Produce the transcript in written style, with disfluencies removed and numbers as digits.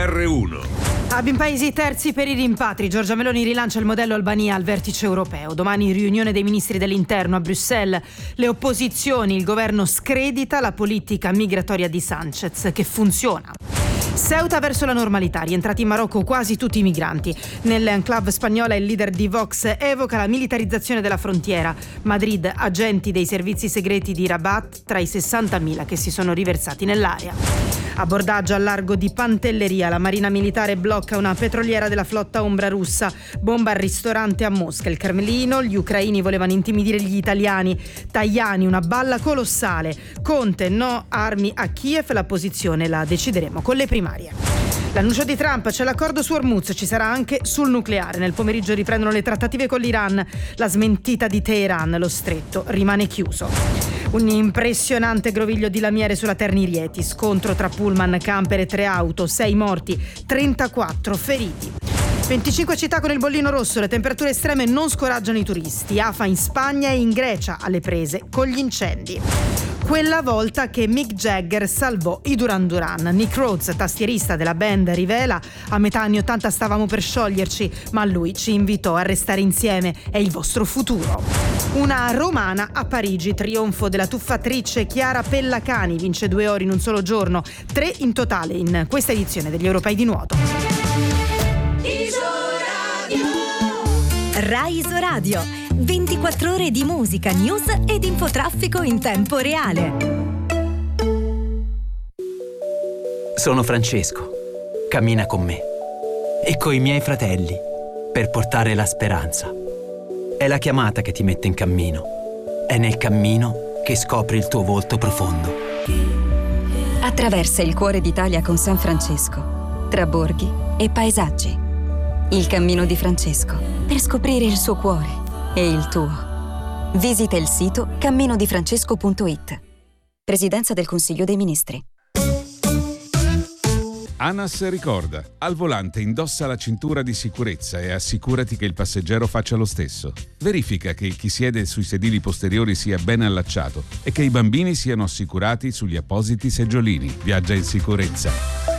GR1. Hub in paesi terzi per i rimpatri. Giorgia Meloni rilancia il modello Albania al vertice europeo. Domani riunione dei ministri dell'interno a Bruxelles. Le opposizioni, il governo scredita la politica migratoria di Sanchez, che funziona. Ceuta verso la normalità, rientrati in Marocco quasi tutti i migranti. Nell'enclave spagnola il leader di Vox evoca la militarizzazione della frontiera. Madrid, agenti dei servizi segreti di Rabat tra i 60.000 che si sono riversati nell'area. Abbordaggio al largo di Pantelleria, la Marina Militare blocca una petroliera della flotta ombra russa. Bomba al ristorante a Mosca, il Cremlino, gli ucraini volevano intimidire gli italiani. Tajani, una balla colossale. Conte, no armi a Kiev, la posizione la decideremo con le primarie. L'annuncio di Trump, c'è l'accordo su Hormuz, ci sarà anche sul nucleare. Nel pomeriggio riprendono le trattative con l'Iran. La smentita di Teheran, lo stretto rimane chiuso. Un impressionante groviglio di lamiere sulla Terni Rieti. Scontro tra pullman, camper e 3 auto, 6 morti, 34 feriti. 25 città con il bollino rosso, le temperature estreme non scoraggiano i turisti. Afa in Spagna e in Grecia alle prese con gli incendi. Quella volta che Mick Jagger salvò i Duran Duran. Nick Rhodes, tastierista della band, rivela: a metà anni 80 stavamo per scioglierci, ma lui ci invitò a restare insieme, è il vostro futuro. Una romana a Parigi, trionfo della tuffatrice Chiara Pellacani, vince 2 ori in un solo giorno, 3 in totale in questa edizione degli Europei di nuoto. Rai Isoradio, 24 ore di musica, news ed infotraffico in tempo reale. Sono Francesco, cammina con me e coi miei fratelli per portare la speranza. È la chiamata che ti mette in cammino, è nel cammino che scopri il tuo volto profondo. Attraversa il cuore d'Italia con San Francesco, tra borghi e paesaggi. Il cammino di Francesco, per scoprire il suo cuore e il tuo. Visita il sito camminodifrancesco.it. Presidenza del Consiglio dei Ministri. ANAS ricorda: al volante indossa la cintura di sicurezza e assicurati che il passeggero faccia lo stesso. Verifica che chi siede sui sedili posteriori sia ben allacciato e che i bambini siano assicurati sugli appositi seggiolini. Viaggia in sicurezza.